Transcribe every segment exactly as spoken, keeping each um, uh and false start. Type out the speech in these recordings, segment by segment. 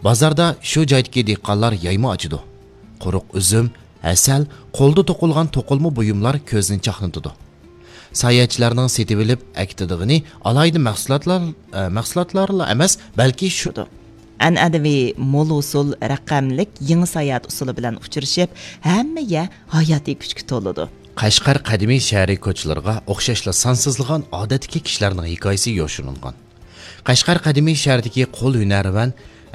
Bozorda shu joydagi dehqonlar yayma ochidi. Quruq uzum, asal, qo'lda to'qilgan to'qilma buyumlar ko'zni chaqnatadi. Sayohatchilarning setib olib aktidigini alayda mahsulotlar mahsulotlarla emas, balki shu an'anaviy mo'l usul raqamlik yangi sayohat usuli bilan uchrashib, hammaga hayotiy kuchga to'ladi. Qashqar qadimiy shahri ko'chalarga o'xshashla sansizlagan odatdagi kishilarning hikoyasi yo'shilingan. Qashqar qadimiy shahridagi qo'l hunarvan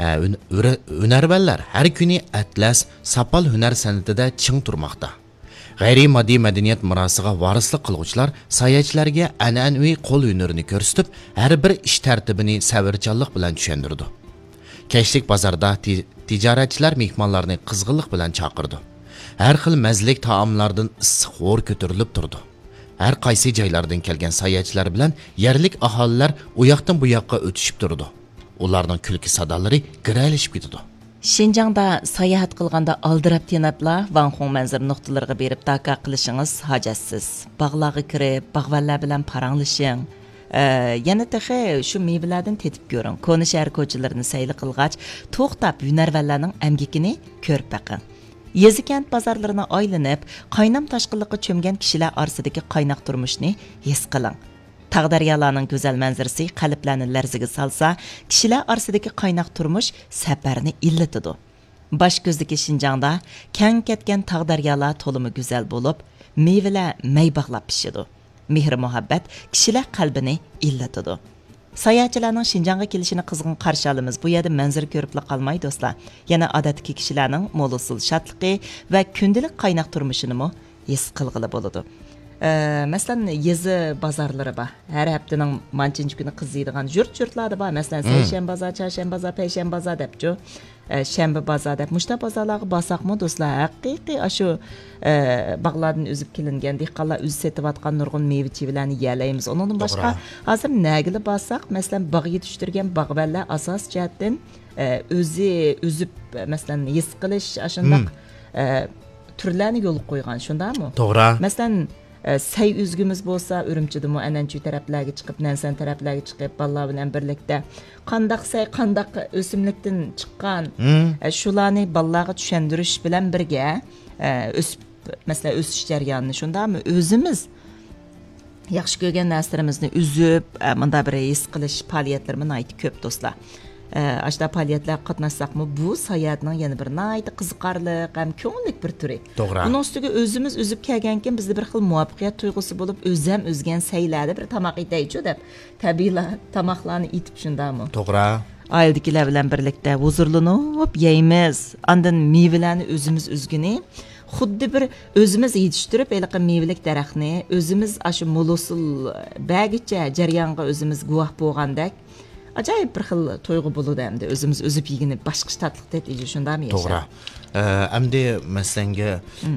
hunarvanlar har kuni atlas, sapal hunar san'atida ching turmoqda. G'ayriy moddiy madaniyat mirosiga varislik qiluvchilar sayohatchilarga an'anaviy qo'l hunarini ko'rsatib, har bir ish tartibini savrchanlik bilan tushundirdi. Kashlik bozorda tijoratchilar mehmonlarni qizg'inlik bilan chaqirdi. Har xil mazalik taomlardan issiq g'o'r ko'tarilib turdi. Har qaysi joylardan kelgan sayohatchilar bilan yerlik aholilar u yoqdan bu yoqqa o'tishib turdi. Ularning kulki sadolari giralishib ketdi. Şinjangda sayohat qilganda aldirab tenabla Vanxong manzara nuqtalariga berib taka qilishingiz hojatsiz. Bog'larga kirib, bog'vallar bilan paranglashing. Yana texe shu meyvelardan tetib ko'ring. Koni shahar ko'chalarini sayli qilgach, to'xtab hunarvanlarning amgikini ko'rib baqing. Yezi kent bozorlarini aylanib, qaynam tashqinliqqa cho'mgan kishilar orasidagi qaynoq turmushni his qiling. Tağdaryalarning go'zal manzarasi qalblarni larziga salsa, kishilar orasidagi qaynoq turmush safarni illatidi. Bosh ko'zdagi Şinjangda keng ketgan tağdaryalar to'limi go'zal bo'lib, meyvelar maybaqlab pishidi. Mehr muhabbat kishilar qalbini illatidi. Sayohatchilarning Şinjangga kelishini qizg'in qarshi olamiz. Bu yerda manzara ko'ribla qolmay do'stlar. Yana odatdagi kishilarning mo'l usul shodligi va kundalik qaynoq turmushini mo his qilg'ili bo'ladi. Ee, mesela yezi bazarları var. Her haftanın mancınç günü kızıydıgan jürt jürtlarda var. Mesela hmm. Seyşen bazar, çarşen bazar, peyşen bazar depçu. E, şembe bazar dep. Muşta bazarları basak mı dostlar? Hakiki aşı e, bağlardan üzüp kilingen, dihqallar üzü setip atkan nurgun meyve çivilerini yiyeleyimiz. Onun başka hazır negili basak, mesela bağı yetiştirgen bağverler asas cihetten e, özü üzüp mesela yis qilish aşındak hmm. e, türlerini yol koygan. Şunda mı? Doğru. Mesela Say üzgümüz bolsa Ürümçidimi Anançu taraflarga chiqib, Nansan taraflarga chiqib, ballar bilan birlikda qandaq say qandaq o'simlikdan chiqqan shularni ballarga tushundirish bilan birga o'sib, masalan, o'sish jarayonini shundami o'zimiz yaxshi ko'rgan narsalarimizni uzib, bunda bir his qilish faoliyatlarini aytib ko'p do'stlar. Ashda faoliyatlar qatnashsaqmi, bu sayohatning yana bir nayta qiziqarli, ham ko'ngillik bir turi. Buning ustiga o'zimiz uzib kelgankin bizda bir xil muvaffaqiyat tuyg'usi bo'lib, o'zim o'zgan saylarda bir tamoq etaychi deb, tabiiyla tamoqlarni etib shundami? To'g'ri. Oildagilar bilan birlikda huzurlanib yeymiz. Andan mevalarni o'zimiz uzgini xuddi bir o'zimiz yetishtirib, eliqi mevalik daraxtni o'zimiz ashu mulusul bagicha jarayonga o'zimiz guvoh bo'lgandek ajoyib bir xil to'yg'u bo'ladi hamda o'zimiz o'zib yegini boshqa tatliq deydi shundami yasha. To'g'ri. Hamda masalanga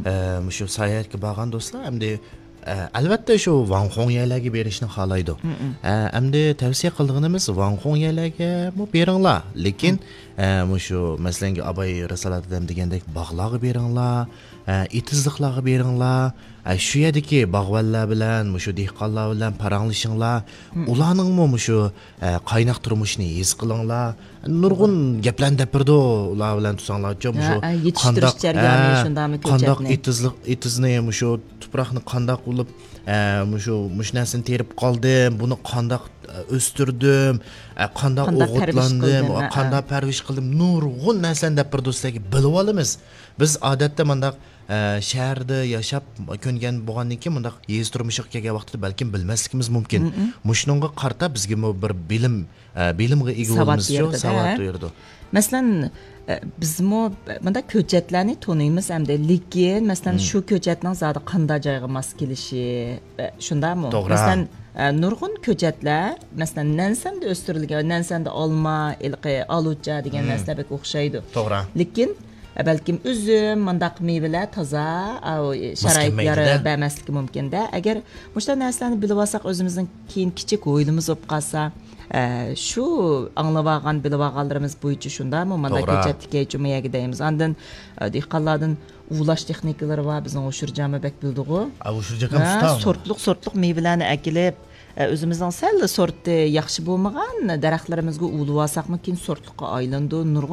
shu sayohatga borgan do'stlar hamda albatta shu Vanxong yaylagiga berishni xohlaydi. Hamda tavsiya qilganimiz Vanxong yaylagiga mu beringlar, lekin shu masalanga Abay risolatida degandek bog'larga beringlar, itizliqlarga beringlar. Shu yerdagi bog'vallar bilan, shu dehqonlar bilan paranglashinglar, ularning mu shu qaynoq turmushni his qilinglar. Nurg'un gaplarni depirdi, ular bilan tursanglar, shu qandoq jarayoni shundami ko'chatni. Qandoq itizliq, itizni shu tuproqni qandoq bo'lib, shu mushnasini terib qoldim, buni qandoq o'stirdim, qandoq o'g'itlandim, qandoq parvish qildim, nurg'un narsani depirdi sizlarga bilib olamiz. Biz odatda mendaq shaharda yashab ko'ngan bo'lgandan keyin bundaq yez turmushiga kelgan vaqtda balkim bilmasligimiz mumkin. Mushnunga qarta bizga bir bilim bilimga ega bo'lishimiz savat berdi. Masalan, bizmo bunda ko'chatlarni taniymiz hamda lekin masalan shu ko'chatning zodi qanday joyga mos kelishi shundami? Masalan, nurg'un ko'chatlar masalan Nansanda o'stirilgan, Nansanda olma, ilqi, alucha degan narsalarga o'xshaydi. To'g'ri. Lekin balkim üzüm, mandaq meyveler toza, sharoitlari bermasligi mumkin-da. Agar mushta narsalarni bilib olsak, o'zimizning keyin kichik o'yinimiz bo'lib qolsa, shu anglab olgan, bilib olganlarimiz bo'yicha shundami? Mana ko'chatga chumayaga deymiz. Andan dehqonlardan uvlash texnikalari bor, bizning o'shirjami bak bildigu. O'shirjam usta. Sortliq sortliq meyvelarni akilib o'zimizning sal sorti yaxshi bo'lmagan daraxtlarimizga ulib olsaqmi, keyin sortliqqa aylandi.